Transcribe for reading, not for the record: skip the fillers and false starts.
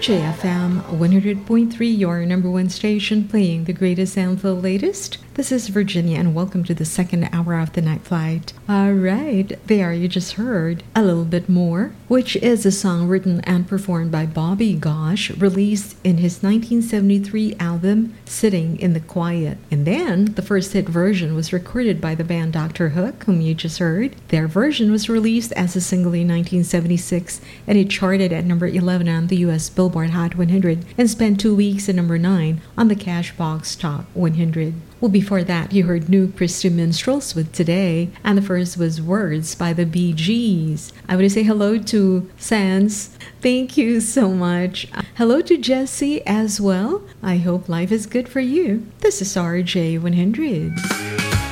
RJFM 100.3, your number one station, playing the greatest and the latest. This is Virginia, and welcome to the second hour of the night flight. Alright, there you just heard A Little Bit More, which is a song written and performed by Bobby Gosh, released in his 1973 album, Sitting in the Quiet. And then, the first hit version was recorded by the band Dr. Hook, whom you just heard. Their version was released as a single in 1976, and it charted at number 11 on the US Billboard Hot 100 and spent 2 weeks at number 9 on the Cashbox Top 100. Well, before that, you heard New Christy Minstrels with Today, and the first was Words by the Bee Gees. I want to say hello to Sans. Thank you so much. Hello to Jesse as well. I hope life is good for you. This is RJ 100.